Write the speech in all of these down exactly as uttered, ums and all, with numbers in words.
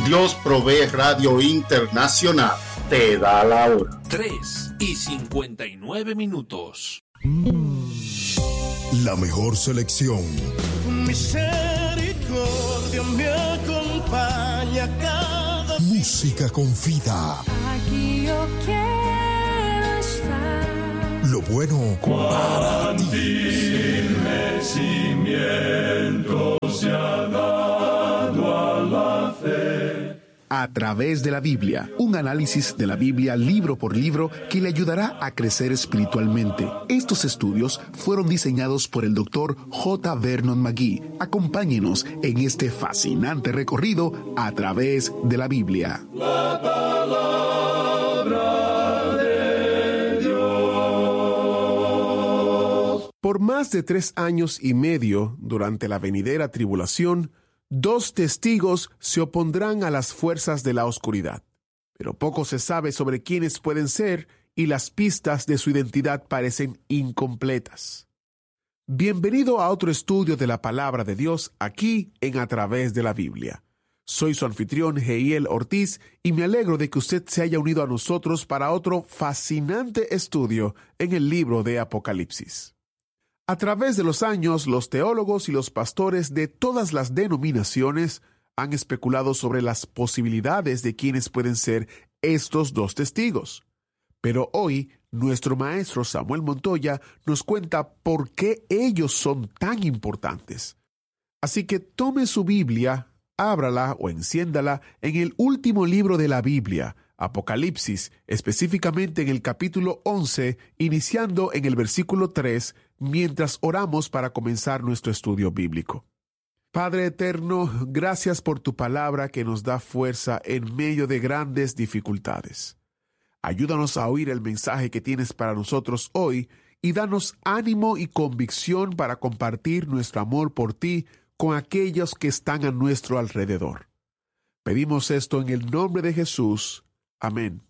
Dios Provee Radio Internacional te da la hora. tres y cincuenta y nueve minutos. La mejor selección. Tu misericordia me acompaña cada día. Música con vida. Aquí yo quiero estar. Lo bueno para ti. Crecimiento se ha dado a la fe. A través de la Biblia, un análisis de la Biblia libro por libro que le ayudará a crecer espiritualmente. Estos estudios fueron diseñados por el doctor J. Vernon McGee. Acompáñenos en este fascinante recorrido a través de la Biblia. La palabra de Dios. Por más de tres años y medio, durante la venidera tribulación, dos testigos se opondrán a las fuerzas de la oscuridad, pero poco se sabe sobre quiénes pueden ser y las pistas de su identidad parecen incompletas. Bienvenido a otro estudio de la Palabra de Dios aquí en A Través de la Biblia. Soy su anfitrión Heiel Ortiz y me alegro de que usted se haya unido a nosotros para otro fascinante estudio en el libro de Apocalipsis. A través de los años, los teólogos y los pastores de todas las denominaciones han especulado sobre las posibilidades de quiénes pueden ser estos dos testigos. Pero hoy, nuestro maestro Samuel Montoya nos cuenta por qué ellos son tan importantes. Así que tome su Biblia, ábrala o enciéndala en el último libro de la Biblia, Apocalipsis, específicamente en el capítulo once, iniciando en el versículo tres, mientras oramos para comenzar nuestro estudio bíblico. Padre eterno, gracias por tu palabra que nos da fuerza en medio de grandes dificultades. Ayúdanos a oír el mensaje que tienes para nosotros hoy y danos ánimo y convicción para compartir nuestro amor por ti con aquellos que están a nuestro alrededor. Pedimos esto en el nombre de Jesús. Amén.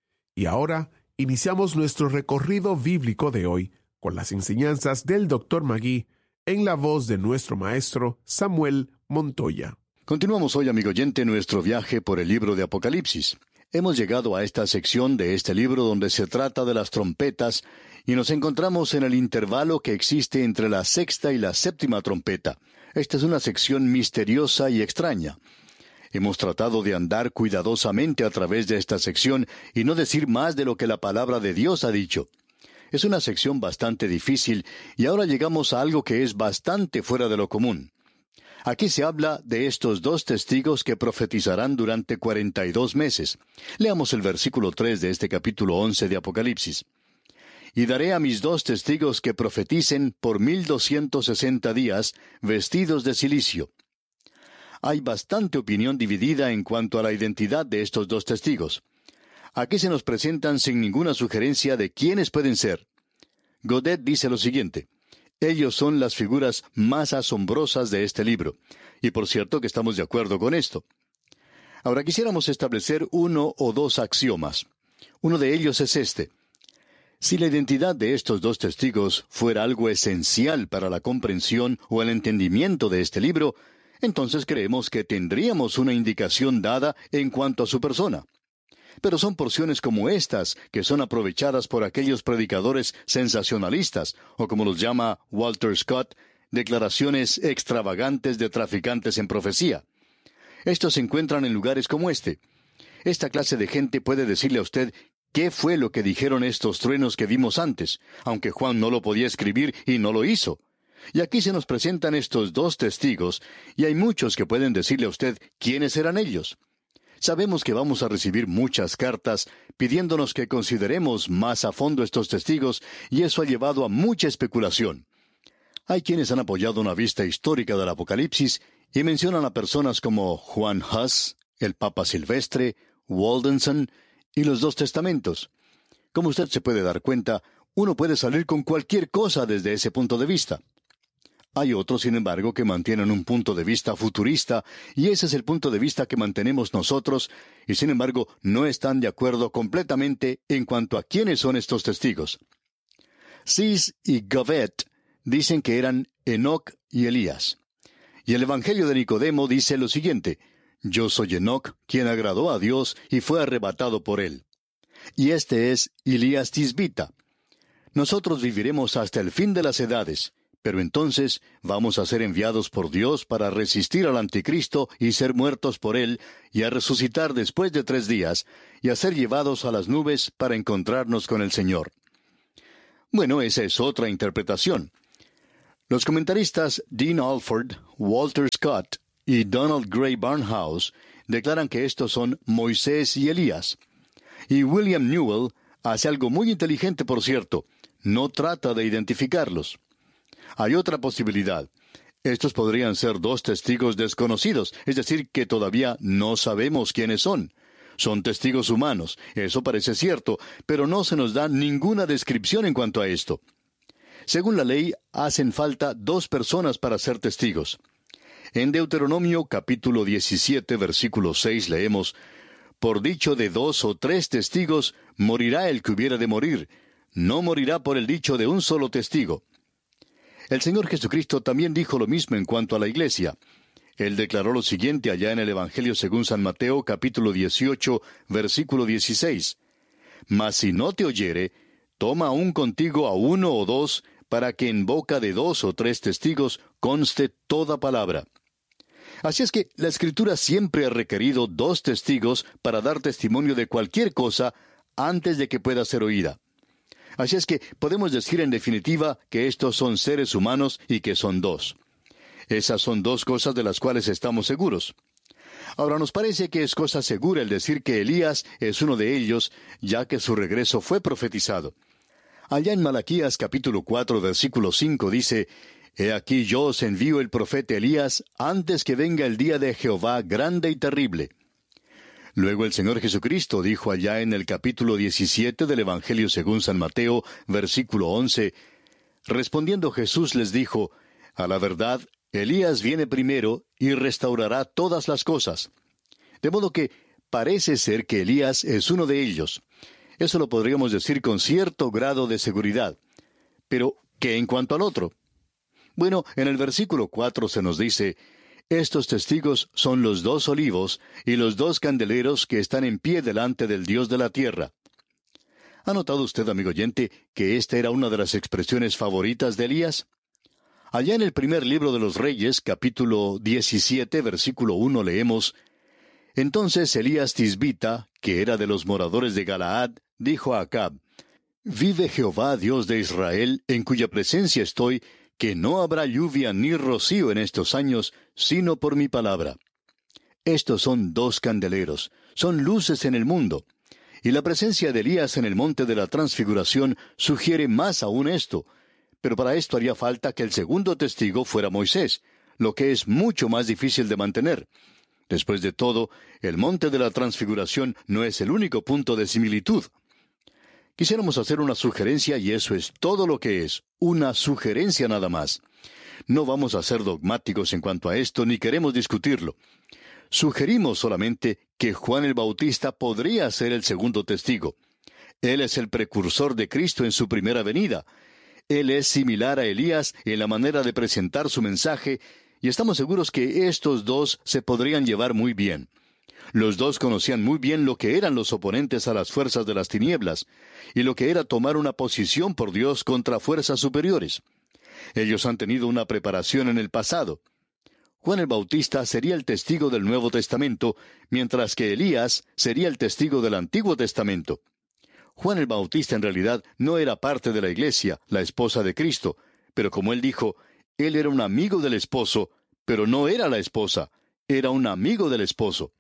Y ahora iniciamos nuestro recorrido bíblico de hoy con las enseñanzas del doctor McGee en la voz de nuestro maestro Samuel Montoya. Continuamos hoy, amigo oyente, nuestro viaje por el libro de Apocalipsis. Hemos llegado a esta sección de este libro donde se trata de las trompetas y nos encontramos en el intervalo que existe entre la sexta y la séptima trompeta. Esta es una sección misteriosa y extraña. Hemos tratado de andar cuidadosamente a través de esta sección y no decir más de lo que la palabra de Dios ha dicho. Es una sección bastante difícil y ahora llegamos a algo que es bastante fuera de lo común. Aquí se habla de estos dos testigos que profetizarán durante cuarenta y dos meses. Leamos el versículo tres de este capítulo once de Apocalipsis. Y daré a mis dos testigos que profeticen por mil doscientos sesenta días, vestidos de cilicio. Hay bastante opinión dividida en cuanto a la identidad de estos dos testigos. Aquí se nos presentan sin ninguna sugerencia de quiénes pueden ser. Godet dice lo siguiente: ellos son las figuras más asombrosas de este libro. Y por cierto que estamos de acuerdo con esto. Ahora quisiéramos establecer uno o dos axiomas. Uno de ellos es este. Si la identidad de estos dos testigos fuera algo esencial para la comprensión o el entendimiento de este libro, entonces creemos que tendríamos una indicación dada en cuanto a su persona. Pero son porciones como estas que son aprovechadas por aquellos predicadores sensacionalistas, o como los llama Walter Scott, declaraciones extravagantes de traficantes en profecía. Estos se encuentran en lugares como este. Esta clase de gente puede decirle a usted qué fue lo que dijeron estos truenos que vimos antes, aunque Juan no lo podía escribir y no lo hizo. Y aquí se nos presentan estos dos testigos, y hay muchos que pueden decirle a usted quiénes eran ellos. Sabemos que vamos a recibir muchas cartas pidiéndonos que consideremos más a fondo estos testigos, y eso ha llevado a mucha especulación. Hay quienes han apoyado una vista histórica del Apocalipsis y mencionan a personas como Juan Huss, el Papa Silvestre, Waldenson y los dos testamentos. Como usted se puede dar cuenta, uno puede salir con cualquier cosa desde ese punto de vista. Hay otros, sin embargo, que mantienen un punto de vista futurista, y ese es el punto de vista que mantenemos nosotros, y sin embargo no están de acuerdo completamente en cuanto a quiénes son estos testigos. Sis y Govet dicen que eran Enoc y Elías. Y el Evangelio de Nicodemo dice lo siguiente: Yo soy Enoc, quien agradó a Dios y fue arrebatado por él. Y este es Elías Tisbita. Nosotros viviremos hasta el fin de las edades, pero entonces vamos a ser enviados por Dios para resistir al anticristo y ser muertos por él, y a resucitar después de tres días, y a ser llevados a las nubes para encontrarnos con el Señor. Bueno, esa es otra interpretación. Los comentaristas Dean Alford, Walter Scott y Donald Gray Barnhouse declaran que estos son Moisés y Elías. Y William Newell hace algo muy inteligente, por cierto. No trata de identificarlos. Hay otra posibilidad. Estos podrían ser dos testigos desconocidos, es decir, que todavía no sabemos quiénes son. Son testigos humanos, eso parece cierto, pero no se nos da ninguna descripción en cuanto a esto. Según la ley, hacen falta dos personas para ser testigos. En Deuteronomio capítulo diecisiete, versículo seis leemos: Por dicho de dos o tres testigos, morirá el que hubiera de morir. No morirá por el dicho de un solo testigo. El Señor Jesucristo también dijo lo mismo en cuanto a la iglesia. Él declaró lo siguiente allá en el Evangelio según San Mateo, capítulo dieciocho, versículo dieciséis. Mas si no te oyere, toma aún contigo a uno o dos, para que en boca de dos o tres testigos conste toda palabra. Así es que la Escritura siempre ha requerido dos testigos para dar testimonio de cualquier cosa antes de que pueda ser oída. Así es que podemos decir en definitiva que estos son seres humanos y que son dos. Esas son dos cosas de las cuales estamos seguros. Ahora nos parece que es cosa segura el decir que Elías es uno de ellos, ya que su regreso fue profetizado. Allá en Malaquías capítulo cuatro, versículo cinco dice: He aquí yo os envío el profeta Elías antes que venga el día de Jehová grande y terrible. Luego el Señor Jesucristo dijo allá en el capítulo diecisiete del Evangelio según San Mateo, versículo once, respondiendo Jesús les dijo: A la verdad, Elías viene primero y restaurará todas las cosas. De modo que parece ser que Elías es uno de ellos. Eso lo podríamos decir con cierto grado de seguridad. Pero, ¿qué en cuanto al otro? Bueno, en el versículo cuatro se nos dice: Estos testigos son los dos olivos y los dos candeleros que están en pie delante del Dios de la tierra. ¿Ha notado usted, amigo oyente, que esta era una de las expresiones favoritas de Elías? Allá en el primer libro de los Reyes, capítulo diecisiete, versículo uno, leemos: Entonces Elías Tisbita, que era de los moradores de Galaad, dijo a Acab: Vive Jehová, Dios de Israel, en cuya presencia estoy, que no habrá lluvia ni rocío en estos años, sino por mi palabra. Estos son dos candeleros, son luces en el mundo. Y la presencia de Elías en el monte de la Transfiguración sugiere más aún esto. Pero para esto haría falta que el segundo testigo fuera Moisés, lo que es mucho más difícil de mantener. Después de todo, el monte de la Transfiguración no es el único punto de similitud. Quisiéramos hacer una sugerencia y eso es todo lo que es, una sugerencia nada más. No vamos a ser dogmáticos en cuanto a esto, ni queremos discutirlo. Sugerimos solamente que Juan el Bautista podría ser el segundo testigo. Él es el precursor de Cristo en su primera venida. Él es similar a Elías en la manera de presentar su mensaje, y estamos seguros que estos dos se podrían llevar muy bien. Los dos conocían muy bien lo que eran los oponentes a las fuerzas de las tinieblas, y lo que era tomar una posición por Dios contra fuerzas superiores. Ellos han tenido una preparación en el pasado. Juan el Bautista sería el testigo del Nuevo Testamento, mientras que Elías sería el testigo del Antiguo Testamento. Juan el Bautista en realidad no era parte de la iglesia, la esposa de Cristo, pero como él dijo, él era un amigo del esposo, pero no era la esposa, era un amigo del esposo.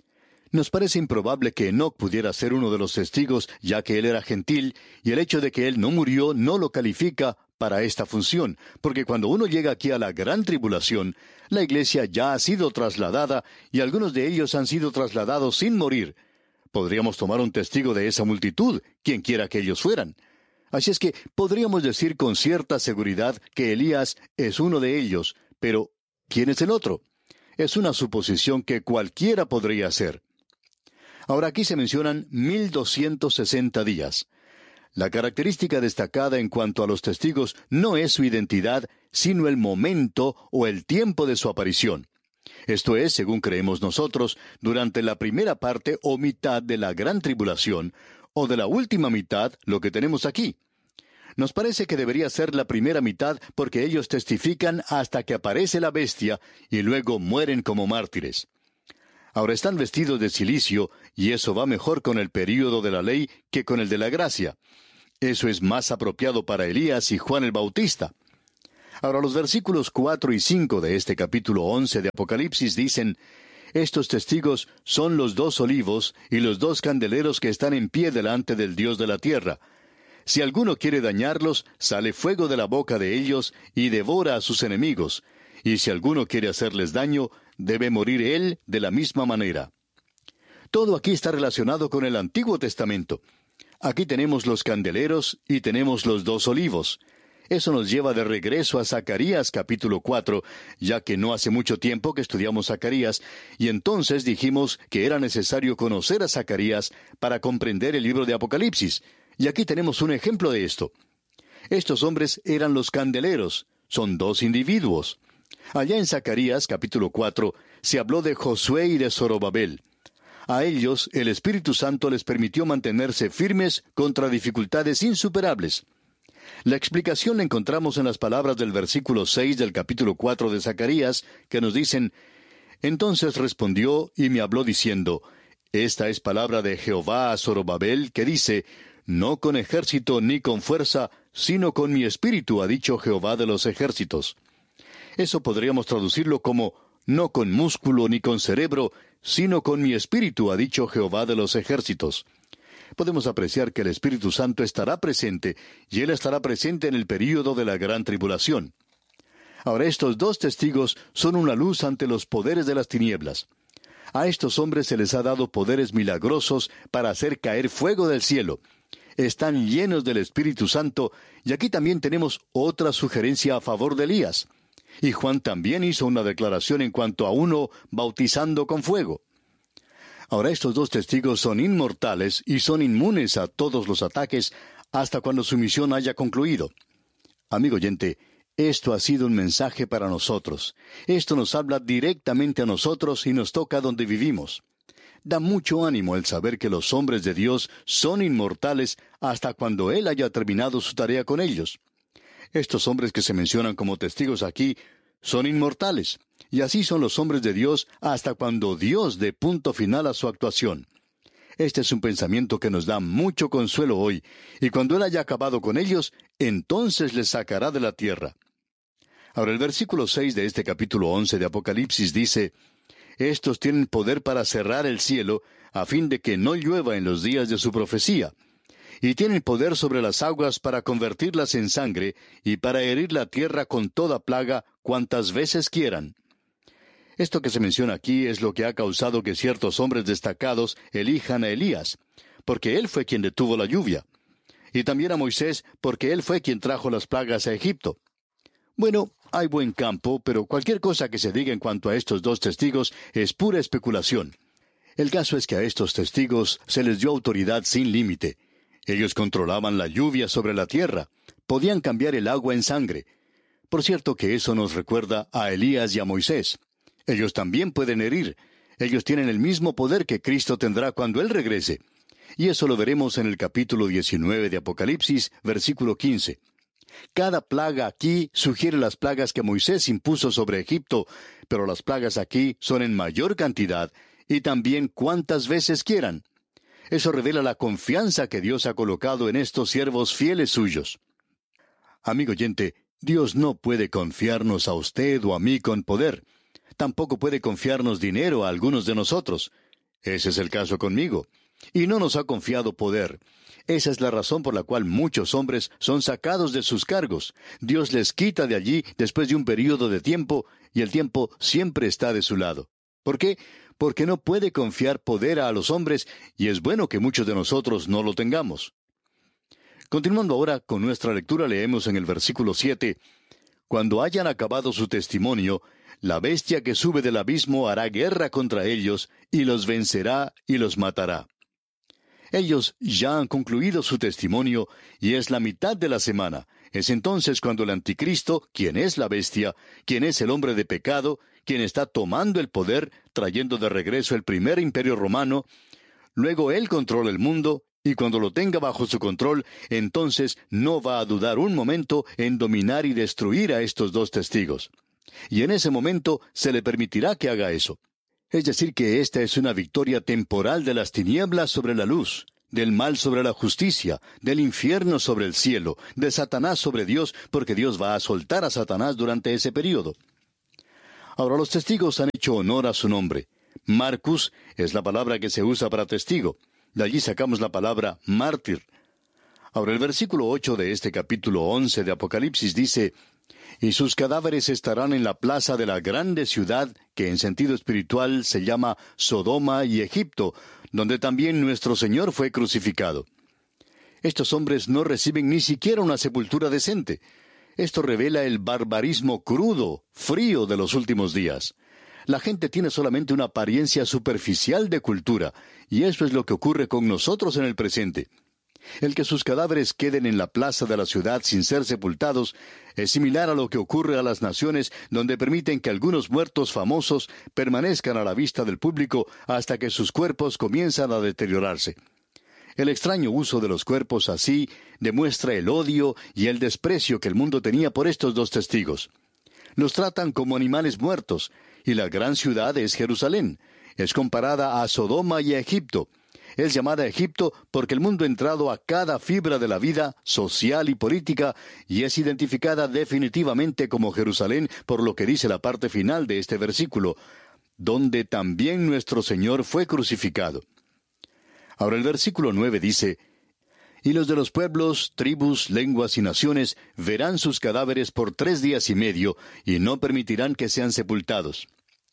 Nos parece improbable que Enoc pudiera ser uno de los testigos, ya que él era gentil, y el hecho de que él no murió no lo califica para esta función, porque cuando uno llega aquí a la gran tribulación, la iglesia ya ha sido trasladada, y algunos de ellos han sido trasladados sin morir. Podríamos tomar un testigo de esa multitud, quien quiera que ellos fueran. Así es que podríamos decir con cierta seguridad que Elías es uno de ellos, pero ¿quién es el otro? Es una suposición que cualquiera podría hacer. Ahora aquí se mencionan mil doscientos sesenta días. La característica destacada en cuanto a los testigos no es su identidad, sino el momento o el tiempo de su aparición. Esto es, según creemos nosotros, durante la primera parte o mitad de la gran tribulación, o de la última mitad, lo que tenemos aquí. Nos parece que debería ser la primera mitad porque ellos testifican hasta que aparece la bestia y luego mueren como mártires. Ahora están vestidos de cilicio y eso va mejor con el período de la ley que con el de la gracia. Eso es más apropiado para Elías y Juan el Bautista. Ahora los versículos cuatro y cinco de este capítulo once de Apocalipsis dicen: estos testigos son los dos olivos y los dos candeleros que están en pie delante del Dios de la tierra. Si alguno quiere dañarlos, sale fuego de la boca de ellos y devora a sus enemigos. Y si alguno quiere hacerles daño, debe morir él de la misma manera. Todo aquí está relacionado con el Antiguo Testamento. Aquí tenemos los candeleros y tenemos los dos olivos. Eso nos lleva de regreso a Zacarías capítulo cuatro, ya que no hace mucho tiempo que estudiamos Zacarías, y entonces dijimos que era necesario conocer a Zacarías para comprender el libro de Apocalipsis. Y aquí tenemos un ejemplo de esto. Estos hombres eran los candeleros, son dos individuos. Allá en Zacarías capítulo cuatro se habló de Josué y de Zorobabel. A ellos el Espíritu Santo les permitió mantenerse firmes contra dificultades insuperables. La explicación la encontramos en las palabras del versículo seis del capítulo cuatro de Zacarías, que nos dicen: entonces respondió y me habló diciendo: esta es palabra de Jehová a Zorobabel, que dice: no con ejército ni con fuerza, sino con mi espíritu, ha dicho Jehová de los ejércitos. Eso podríamos traducirlo como: no con músculo ni con cerebro, sino con mi espíritu, ha dicho Jehová de los ejércitos. Podemos apreciar que el Espíritu Santo estará presente, y Él estará presente en el período de la gran tribulación. Ahora, estos dos testigos son una luz ante los poderes de las tinieblas. A estos hombres se les ha dado poderes milagrosos para hacer caer fuego del cielo. Están llenos del Espíritu Santo, y aquí también tenemos otra sugerencia a favor de Elías. Y Juan también hizo una declaración en cuanto a uno bautizando con fuego. Ahora estos dos testigos son inmortales y son inmunes a todos los ataques hasta cuando su misión haya concluido. Amigo oyente, esto ha sido un mensaje para nosotros. Esto nos habla directamente a nosotros y nos toca donde vivimos. Da mucho ánimo el saber que los hombres de Dios son inmortales hasta cuando Él haya terminado su tarea con ellos. Estos hombres que se mencionan como testigos aquí son inmortales, y así son los hombres de Dios hasta cuando Dios dé punto final a su actuación. Este es un pensamiento que nos da mucho consuelo hoy, y cuando Él haya acabado con ellos, entonces les sacará de la tierra. Ahora el versículo seis de este capítulo once de Apocalipsis dice: estos tienen poder para cerrar el cielo, a fin de que no llueva en los días de su profecía. Y tienen poder sobre las aguas para convertirlas en sangre, y para herir la tierra con toda plaga cuantas veces quieran. Esto que se menciona aquí es lo que ha causado que ciertos hombres destacados elijan a Elías, porque él fue quien detuvo la lluvia. Y también a Moisés, porque él fue quien trajo las plagas a Egipto. Bueno, hay buen campo, pero cualquier cosa que se diga en cuanto a estos dos testigos es pura especulación. El caso es que a estos testigos se les dio autoridad sin límite. Ellos controlaban la lluvia sobre la tierra, podían cambiar el agua en sangre. Por cierto que eso nos recuerda a Elías y a Moisés. Ellos también pueden herir. Ellos tienen el mismo poder que Cristo tendrá cuando Él regrese. Y eso lo veremos en el capítulo diecinueve de Apocalipsis, versículo quince. Cada plaga aquí sugiere las plagas que Moisés impuso sobre Egipto, pero las plagas aquí son en mayor cantidad, y también cuantas veces quieran. Eso revela la confianza que Dios ha colocado en estos siervos fieles suyos. Amigo oyente, Dios no puede confiarnos a usted o a mí con poder. Tampoco puede confiarnos dinero a algunos de nosotros. Ese es el caso conmigo. Y no nos ha confiado poder. Esa es la razón por la cual muchos hombres son sacados de sus cargos. Dios les quita de allí después de un período de tiempo, y el tiempo siempre está de su lado. ¿Por qué? Porque no puede confiar poder a los hombres, y es bueno que muchos de nosotros no lo tengamos. Continuando ahora con nuestra lectura, leemos en el versículo siete: cuando hayan acabado su testimonio, la bestia que sube del abismo hará guerra contra ellos, y los vencerá y los matará. Ellos ya han concluido su testimonio, y es la mitad de la semana. Es entonces cuando el anticristo, quien es la bestia, quien es el hombre de pecado, quien está tomando el poder, trayendo de regreso el primer imperio romano. Luego Él controla el mundo, y cuando lo tenga bajo su control, entonces no va a dudar un momento en dominar y destruir a estos dos testigos. Y en ese momento se le permitirá que haga eso. Es decir, que esta es una victoria temporal de las tinieblas sobre la luz, del mal sobre la justicia, del infierno sobre el cielo, de Satanás sobre Dios, porque Dios va a soltar a Satanás durante ese período. Ahora, los testigos han hecho honor a su nombre. Marcus es la palabra que se usa para testigo. De allí sacamos la palabra mártir. Ahora, el versículo ocho de este capítulo once de Apocalipsis dice: y sus cadáveres estarán en la plaza de la grande ciudad, que en sentido espiritual se llama Sodoma y Egipto, donde también nuestro Señor fue crucificado. Estos hombres no reciben ni siquiera una sepultura decente. Esto revela el barbarismo crudo, frío de los últimos días. La gente tiene solamente una apariencia superficial de cultura, y eso es lo que ocurre con nosotros en el presente. El que sus cadáveres queden en la plaza de la ciudad sin ser sepultados es similar a lo que ocurre a las naciones donde permiten que algunos muertos famosos permanezcan a la vista del público hasta que sus cuerpos comienzan a deteriorarse. El extraño uso de los cuerpos así demuestra el odio y el desprecio que el mundo tenía por estos dos testigos. Los tratan como animales muertos, y la gran ciudad es Jerusalén. Es comparada a Sodoma y a Egipto. Es llamada Egipto porque el mundo ha entrado a cada fibra de la vida social y política y es identificada definitivamente como Jerusalén por lo que dice la parte final de este versículo, donde también nuestro Señor fue crucificado. Ahora el versículo nueve dice: y los de los pueblos, tribus, lenguas y naciones verán sus cadáveres por tres días y medio y no permitirán que sean sepultados.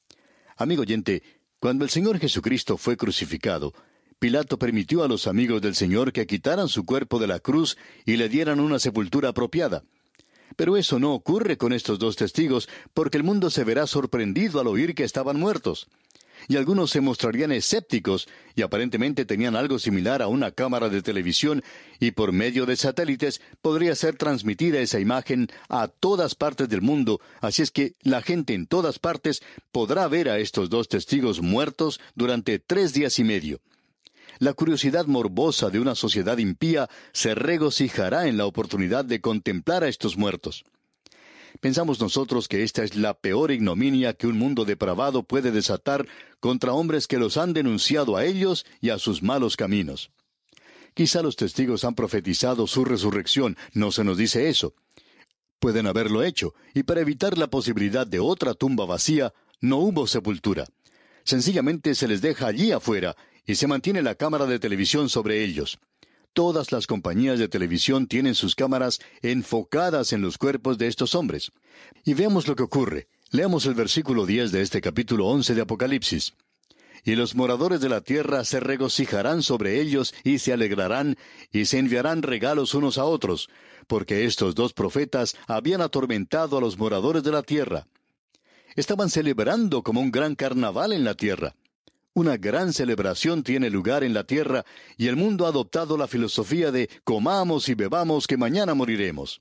Amigo oyente, cuando el Señor Jesucristo fue crucificado, Pilato permitió a los amigos del Señor que quitaran su cuerpo de la cruz y le dieran una sepultura apropiada. Pero eso no ocurre con estos dos testigos, porque el mundo se verá sorprendido al oír que estaban muertos. Y algunos se mostrarían escépticos, y aparentemente tenían algo similar a una cámara de televisión, y por medio de satélites podría ser transmitida esa imagen a todas partes del mundo, así es que la gente en todas partes podrá ver a estos dos testigos muertos durante tres días y medio. La curiosidad morbosa de una sociedad impía se regocijará en la oportunidad de contemplar a estos muertos. Pensamos nosotros que esta es la peor ignominia que un mundo depravado puede desatar contra hombres que los han denunciado a ellos y a sus malos caminos. Quizá los testigos han profetizado su resurrección, no se nos dice eso. Pueden haberlo hecho, y para evitar la posibilidad de otra tumba vacía, no hubo sepultura. Sencillamente se les deja allí afuera, y se mantiene la cámara de televisión sobre ellos. Todas las compañías de televisión tienen sus cámaras enfocadas en los cuerpos de estos hombres. Y veamos lo que ocurre. Leamos el versículo diez de este capítulo once de Apocalipsis. Y los moradores de la tierra se regocijarán sobre ellos y se alegrarán, y se enviarán regalos unos a otros, porque estos dos profetas habían atormentado a los moradores de la tierra. Estaban celebrando como un gran carnaval en la tierra. Una gran celebración tiene lugar en la tierra y el mundo ha adoptado la filosofía de comamos y bebamos que mañana moriremos.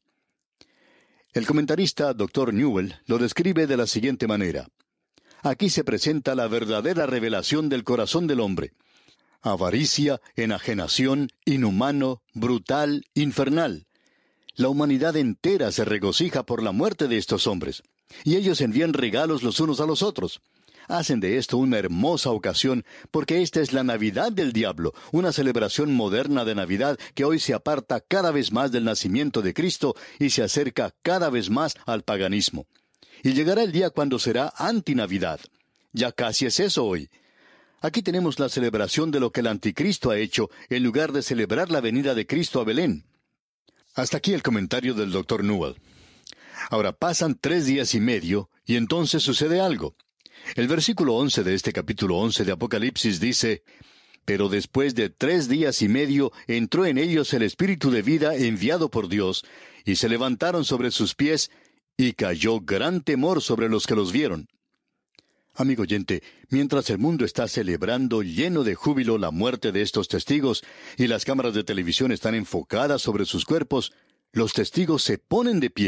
El comentarista doctor Newell lo describe de la siguiente manera. Aquí se presenta la verdadera revelación del corazón del hombre. Avaricia, enajenación, inhumano, brutal, infernal. La humanidad entera se regocija por la muerte de estos hombres, y ellos envían regalos los unos a los otros. Hacen de esto una hermosa ocasión, porque esta es la Navidad del diablo, una celebración moderna de Navidad que hoy se aparta cada vez más del nacimiento de Cristo y se acerca cada vez más al paganismo. Y llegará el día cuando será antinavidad. Ya casi es eso hoy. Aquí tenemos la celebración de lo que el anticristo ha hecho, en lugar de celebrar la venida de Cristo a Belén. Hasta aquí el comentario del doctor Newell. Ahora pasan tres días y medio, y entonces sucede algo. El versículo once de este capítulo once de Apocalipsis dice: Pero después de tres días y medio entró en ellos el espíritu de vida enviado por Dios, y se levantaron sobre sus pies, y cayó gran temor sobre los que los vieron. Amigo oyente, mientras el mundo está celebrando lleno de júbilo la muerte de estos testigos, y las cámaras de televisión están enfocadas sobre sus cuerpos, los testigos se ponen de pie.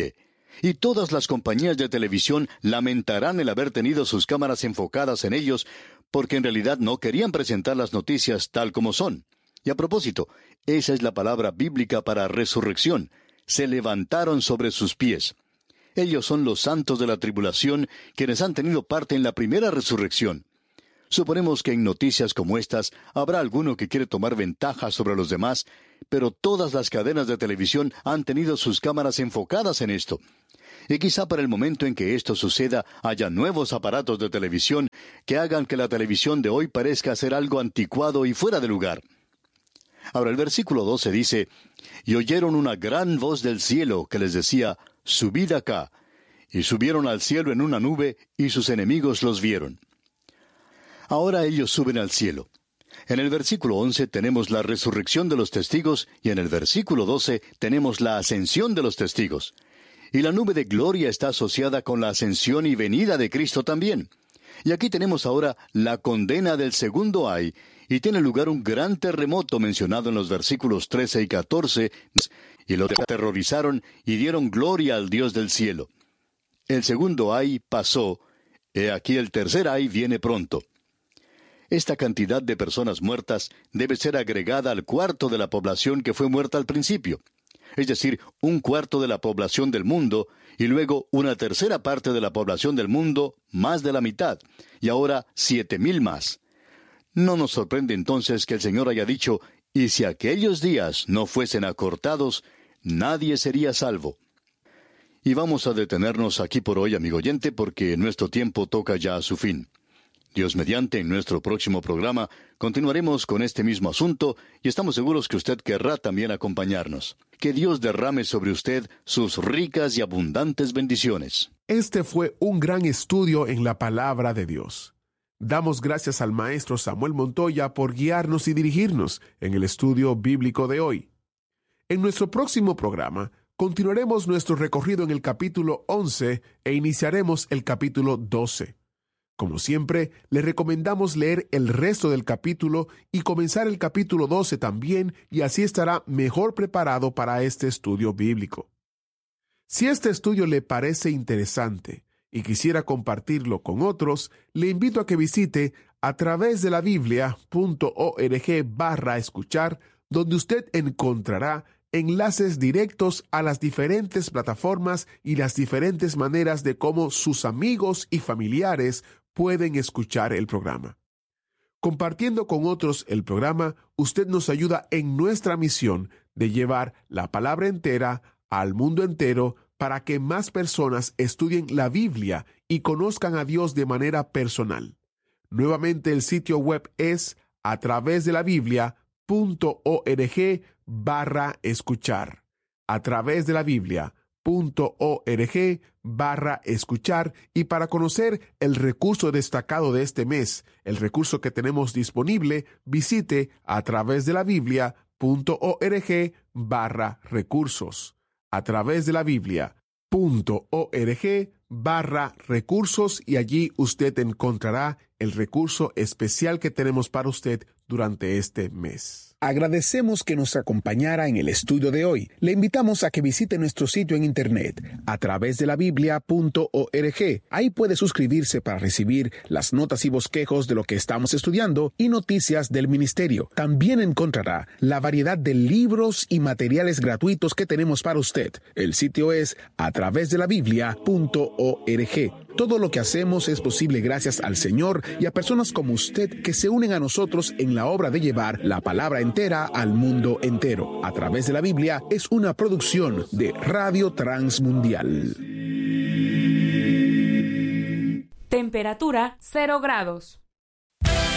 Y todas las compañías de televisión lamentarán el haber tenido sus cámaras enfocadas en ellos, porque en realidad no querían presentar las noticias tal como son. Y a propósito, esa es la palabra bíblica para resurrección. Se levantaron sobre sus pies. Ellos son los santos de la tribulación, quienes han tenido parte en la primera resurrección. Suponemos que en noticias como estas habrá alguno que quiere tomar ventaja sobre los demás, pero todas las cadenas de televisión han tenido sus cámaras enfocadas en esto. Y quizá para el momento en que esto suceda haya nuevos aparatos de televisión que hagan que la televisión de hoy parezca ser algo anticuado y fuera de lugar. Ahora el versículo doce dice, «Y oyeron una gran voz del cielo que les decía, subid acá. Y subieron al cielo en una nube, y sus enemigos los vieron». Ahora ellos suben al cielo. En el versículo once tenemos la resurrección de los testigos, y en el versículo doce tenemos la ascensión de los testigos. Y la nube de gloria está asociada con la ascensión y venida de Cristo también. Y aquí tenemos ahora la condena del segundo ay, y tiene lugar un gran terremoto mencionado en los versículos trece y catorce, y los aterrorizaron y dieron gloria al Dios del cielo. El segundo ay pasó, he aquí el tercer ay viene pronto. Esta cantidad de personas muertas debe ser agregada al cuarto de la población que fue muerta al principio. Es decir, un cuarto de la población del mundo, y luego una tercera parte de la población del mundo, más de la mitad, y ahora siete mil más. No nos sorprende entonces que el Señor haya dicho, y si aquellos días no fuesen acortados, nadie sería salvo. Y vamos a detenernos aquí por hoy, amigo oyente, porque nuestro tiempo toca ya a su fin. Dios mediante, en nuestro próximo programa, continuaremos con este mismo asunto y estamos seguros que usted querrá también acompañarnos. Que Dios derrame sobre usted sus ricas y abundantes bendiciones. Este fue un gran estudio en la palabra de Dios. Damos gracias al maestro Samuel Montoya por guiarnos y dirigirnos en el estudio bíblico de hoy. En nuestro próximo programa, continuaremos nuestro recorrido en el capítulo once e iniciaremos el capítulo doce. Como siempre, le recomendamos leer el resto del capítulo y comenzar el capítulo doce también, y así estará mejor preparado para este estudio bíblico. Si este estudio le parece interesante y quisiera compartirlo con otros, le invito a que visite a través de la biblia punto org barra escuchar, donde usted encontrará enlaces directos a las diferentes plataformas y las diferentes maneras de cómo sus amigos y familiares pueden escuchar el programa. Compartiendo con otros el programa, usted nos ayuda en nuestra misión de llevar la palabra entera al mundo entero para que más personas estudien la Biblia y conozcan a Dios de manera personal. Nuevamente el sitio web es a través de la biblia punto org barra escuchar. A través de la Biblia punto org barra escuchar, y para conocer el recurso destacado de este mes, el recurso que tenemos disponible, visite a través de la biblia punto org barra recursos. A través de la biblia punto org barra recursos, y allí usted encontrará el recurso especial que tenemos para usted durante este mes. Agradecemos que nos acompañara en el estudio de hoy. Le invitamos a que visite nuestro sitio en internet a través de la biblia punto org. Ahí puede suscribirse para recibir las notas y bosquejos de lo que estamos estudiando y noticias del ministerio. También encontrará la variedad de libros y materiales gratuitos que tenemos para usted. El sitio es a través de la biblia punto org. Todo lo que hacemos es posible gracias al Señor y a personas como usted que se unen a nosotros en la obra de llevar la palabra entera al mundo entero. A través de la Biblia es una producción de Radio Transmundial. Temperatura cero grados.